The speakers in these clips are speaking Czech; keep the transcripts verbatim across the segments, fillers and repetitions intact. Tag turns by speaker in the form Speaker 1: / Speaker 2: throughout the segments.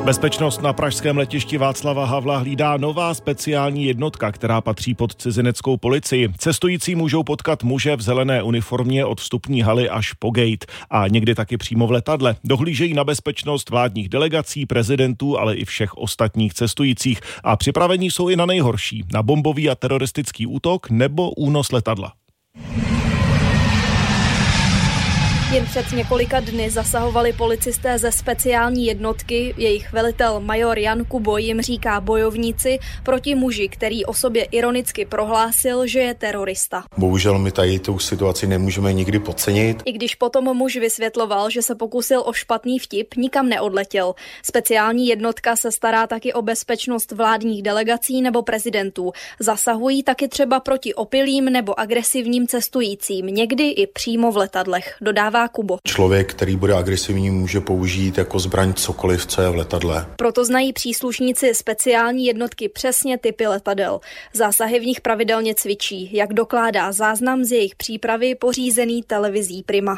Speaker 1: Bezpečnost na pražském letišti Václava Havla hlídá nová speciální jednotka, která patří pod cizineckou policii. Cestující můžou potkat muže v zelené uniformě od vstupní haly až po gate a někdy taky přímo v letadle. Dohlížejí na bezpečnost vládních delegací, prezidentů, ale i všech ostatních cestujících a připravení jsou i na nejhorší, na bombový a teroristický útok nebo únos letadla.
Speaker 2: Jen před několika dny zasahovali policisté ze speciální jednotky, jejich velitel major Jan Kubo jim říká bojovníci proti muži, který o sobě ironicky prohlásil, že je terorista.
Speaker 3: Bohužel my tady tu situaci nemůžeme nikdy podcenit.
Speaker 2: I když potom muž vysvětloval, že se pokusil o špatný vtip, nikam neodletěl. Speciální jednotka se stará taky o bezpečnost vládních delegací nebo prezidentů. Zasahují taky třeba proti opilým nebo agresivním cestujícím, někdy i přímo v letadlech, dodává Kubo.
Speaker 3: Člověk, který bude agresivní, může použít jako zbraň cokoliv, co je v letadle.
Speaker 2: Proto znají příslušníci speciální jednotky přesně typy letadel. Zásahy v nich pravidelně cvičí, jak dokládá záznam z jejich přípravy pořízený televizí Prima.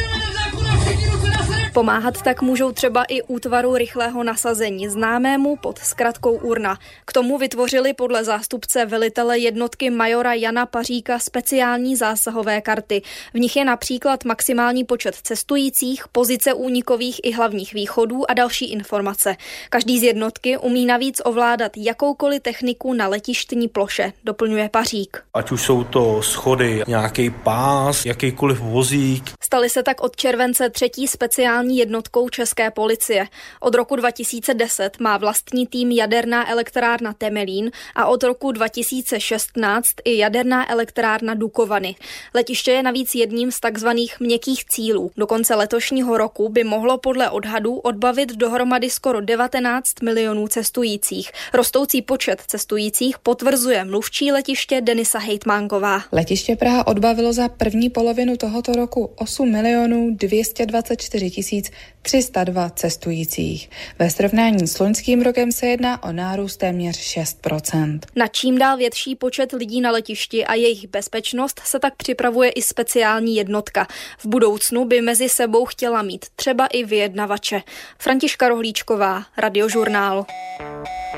Speaker 2: Pomáhat tak můžou třeba i útvaru rychlého nasazení, známému pod zkratkou URNA. K tomu vytvořili podle zástupce velitele jednotky majora Jana Paříka speciální zásahové karty. V nich je například maximální počet cestujících, pozice únikových i hlavních východů a další informace. Každý z jednotky umí navíc ovládat jakoukoliv techniku na letištní ploše, doplňuje Pařík.
Speaker 4: Ať už jsou to schody, nějaký pás, jakýkoliv vozík.
Speaker 2: Stali se tak od července třetí speciální jednotkou české policie. Od roku dva tisíce deset má vlastní tým jaderná elektrárna Temelín a od roku dva tisíce šestnáct i jaderná elektrárna Dukovany. Letiště je navíc jedním z takzvaných měkkých cílů. Do konce letošního roku by mohlo podle odhadů odbavit dohromady skoro devatenáct milionů cestujících. Rostoucí počet cestujících potvrzuje mluvčí letiště Denisa Hejtmánková.
Speaker 5: Letiště Praha odbavilo za první polovinu tohoto roku osm milionů dvě stě dvacet čtyři tisíc tři sta dva cestujících. Ve srovnání s loňským rokem se jedná o nárůst téměř šest procent.
Speaker 2: Na čím dál větší počet lidí na letišti a jejich bezpečnost se tak připravuje i speciální jednotka. V budoucnu by mezi sebou chtěla mít třeba i vyjednavače. Františka Rohlíčková, Radiožurnál.